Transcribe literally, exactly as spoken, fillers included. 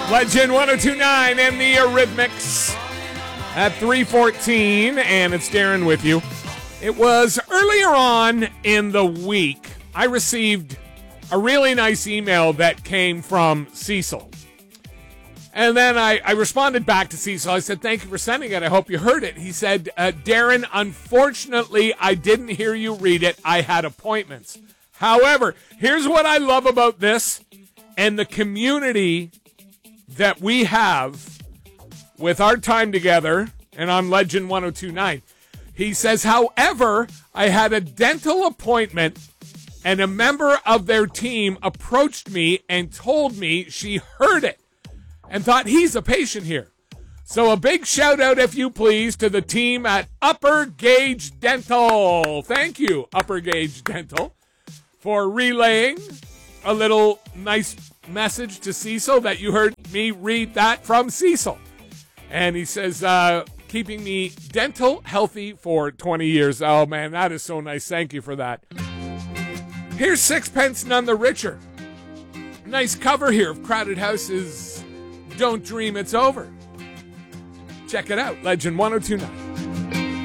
Legend one oh two point nine and the Eurythmics at three fourteen, and it's Darren with you. It was earlier on in the week, I received a really nice email that came from Cecil. And then I, I responded back to Cecil. I said, thank you for sending it. I hope you heard it. He said, uh, Darren, unfortunately, I didn't hear you read it. I had appointments. However, here's what I love about this and the community that we have with our time together and on Legend one oh two point nine. He says, however, I had a dental appointment and a member of their team approached me and told me she heard it and thought he's a patient here. So a big shout out, if you please, to the team at Upper Gauge Dental. Thank you, Upper Gauge Dental, for relaying a little nice message to Cecil that you heard me read that from Cecil. And he says, uh, keeping me dental healthy for twenty years. Oh, man, that is so nice. Thank you for that. Here's Sixpence None the Richer. Nice cover here of Crowded House's Don't Dream It's Over. Check it out, Legend one oh two point nine.